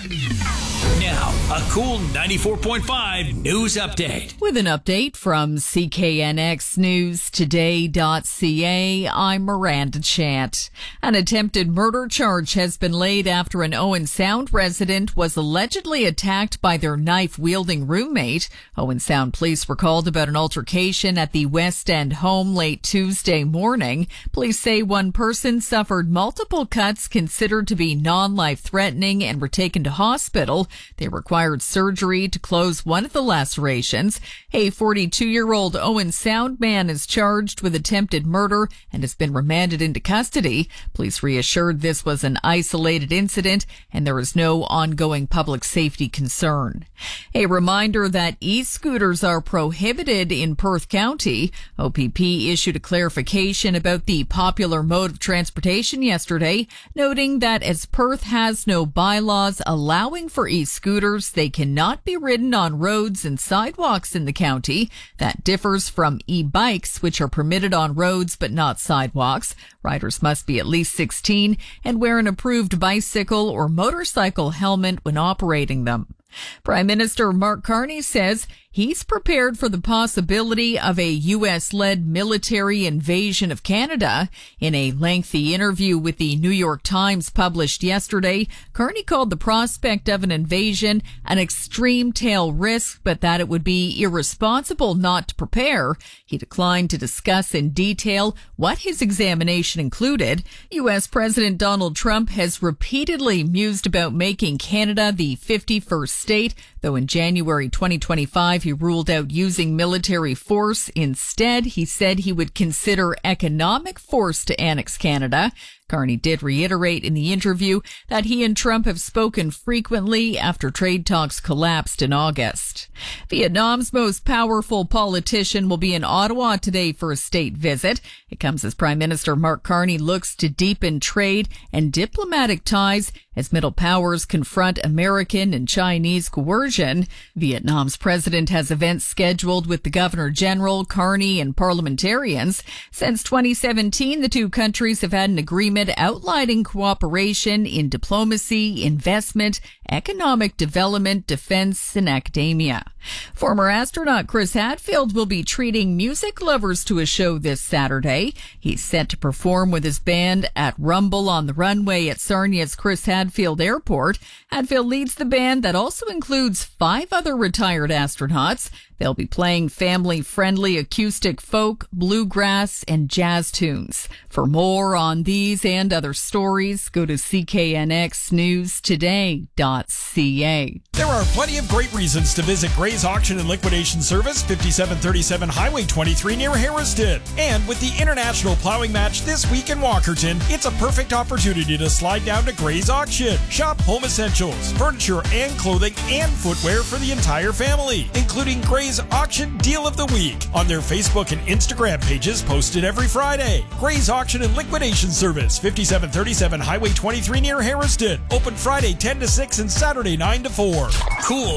Now, a cool 94.5 news update. With an update from CKNXNewsToday.ca, I'm Miranda Chant. An attempted murder charge has been laid after an Owen Sound resident was allegedly attacked by their knife-wielding roommate. Owen Sound police were called about an altercation at the West End home late Tuesday morning. Police say one person suffered multiple cuts considered to be non-life-threatening and were taken to hospital. They required surgery to close one of the lacerations. A 42-year-old Owen Sound man is charged with attempted murder and has been remanded into custody. Police reassured this was an isolated incident and there is no ongoing public safety concern. A reminder that e-scooters are prohibited in Perth County. OPP issued a clarification about the popular mode of transportation yesterday, noting that as Perth has no bylaws allowing for e-scooters, they cannot be ridden on roads and sidewalks in the county. That differs from e-bikes, which are permitted on roads but not sidewalks. Riders must be at least 16 and wear an approved bicycle or motorcycle helmet when operating them. Prime Minister Mark Carney says he's prepared for the possibility of a U.S.-led military invasion of Canada. In a lengthy interview with the New York Times published yesterday, Carney called the prospect of an invasion an extreme tail risk, but that it would be irresponsible not to prepare. He declined to discuss in detail what his examination included. U.S. President Donald Trump has repeatedly mused about making Canada the 51st state, though in January 2025 he ruled out using military force. Instead, he said he would consider economic force to annex Canada. Carney did reiterate in the interview that he and Trump have spoken frequently after trade talks collapsed in August. Vietnam's most powerful politician will be in Ottawa today for a state visit. It comes as Prime Minister Mark Carney looks to deepen trade and diplomatic ties as middle powers confront American and Chinese coercion. Vietnam's president has events scheduled with the Governor General, Carney, and parliamentarians. Since 2017, the two countries have had an agreement outlining cooperation in diplomacy, investment, economic development, defense, and academia. Former astronaut Chris Hadfield will be treating music lovers to a show this Saturday. He's set to perform with his band at Rumble on the Runway at Sarnia's Chris Hadfield Airport. Hadfield leads the band that also includes 5 other retired astronauts. They'll be playing family-friendly acoustic folk, bluegrass, and jazz tunes. For more on these and other stories, go to CKNXNewsToday.ca. There are plenty of great reasons to visit Gray's Auction and Liquidation Service, 5737 Highway 23 near Harriston. And with the International Plowing Match this week in Walkerton, it's a perfect opportunity to slide down to Gray's Auction. Shop home essentials, furniture and clothing and footwear for the entire family, including Gray's Auction Deal of the Week on their Facebook and Instagram pages posted every Friday. Gray's Auction and Liquidation Service, 5737 Highway 23 near Harriston. Open Friday 10 to 6 and Saturday 9 to 4. Cool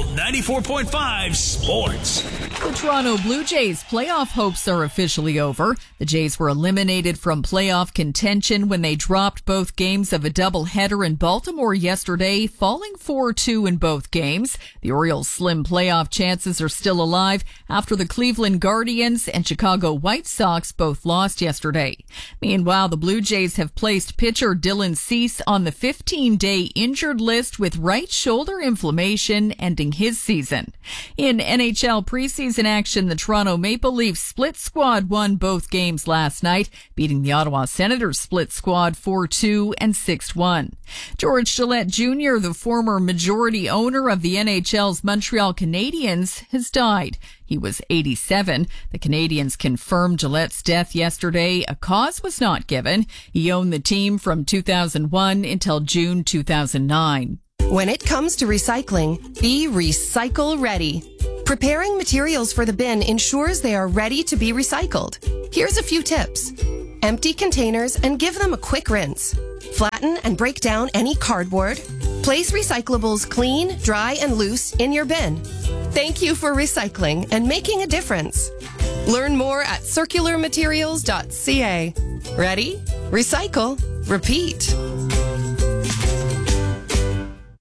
94.5 Sports. The Toronto Blue Jays' playoff hopes are officially over. The Jays were eliminated from playoff contention when they dropped both games of a doubleheader in Baltimore yesterday, falling 4-2 in both games. The Orioles' slim playoff chances are still alive after the Cleveland Guardians and Chicago White Sox both lost yesterday. Meanwhile, the Blue Jays have placed pitcher Dylan Cease on the 15-day injured list with right shoulder inflammation, ending his season. In NHL preseason action, the Toronto Maple Leafs split squad won both games last night, beating the Ottawa Senators split squad 4-2 and 6-1. George Gillette Jr., the former majority owner of the NHL's Montreal Canadiens, has died. He was 87. The Canadiens confirmed Gillette's death yesterday. A cause was not given. He owned the team from 2001 until June 2009. When it comes to recycling, be recycle ready. Preparing materials for the bin ensures they are ready to be recycled. Here's a few tips. Empty containers and give them a quick rinse. Flatten and break down any cardboard. Place recyclables clean, dry, and loose in your bin. Thank you for recycling and making a difference. Learn more at circularmaterials.ca. Ready? Recycle. Repeat.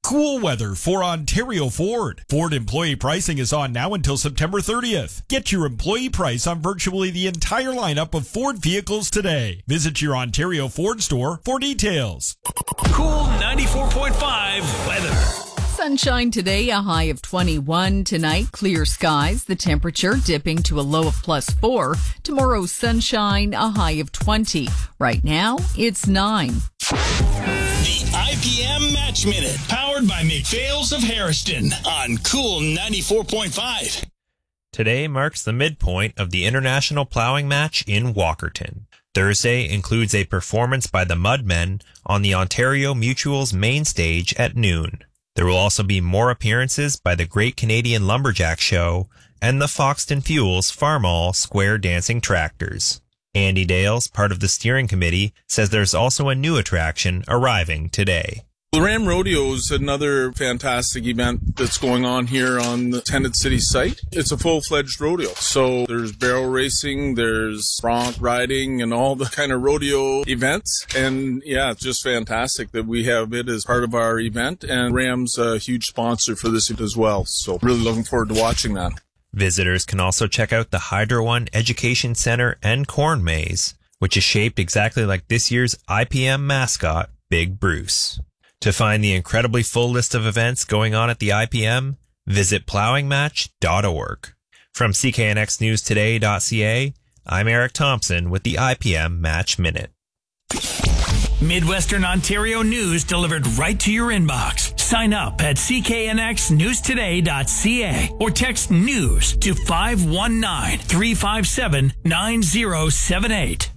Cool weather for Ontario Ford. Ford employee pricing is on now until September 30th. Get your employee price on virtually the entire lineup of Ford vehicles today. Visit your Ontario Ford store for details. Cool 94.5 weather. Sunshine today, a high of 21. Tonight, clear skies, the temperature dipping to a low of +4. Tomorrow, sunshine, a high of 20. Right now, it's 9. The IPM Match Minute, powered by McPhail's of Harriston on Cool 94.5. Today marks the midpoint of the International Plowing Match in Walkerton. Thursday includes a performance by the Mudmen on the Ontario Mutual's main stage at noon. There will also be more appearances by the Great Canadian Lumberjack Show and the Foxton Fuels Farmall Square Dancing Tractors. Andy Dales, part of the steering committee, says there's also a new attraction arriving today. The Ram Rodeo is another fantastic event that's going on here on the Tenant City site. It's a full-fledged rodeo. So there's barrel racing, there's bronc riding, and all the kind of rodeo events. And yeah, it's just fantastic that we have it as part of our event. And Ram's a huge sponsor for this as well. So really looking forward to watching that. Visitors can also check out the Hydro One Education Center and Corn Maze, which is shaped exactly like this year's IPM mascot, Big Bruce. To find the incredibly full list of events going on at the IPM, visit plowingmatch.org. From CKNXNewsToday.ca, I'm Eric Thompson with the IPM Match Minute. Midwestern Ontario news delivered right to your inbox. Sign up at cknxnewstoday.ca or text news to 519-357-9078.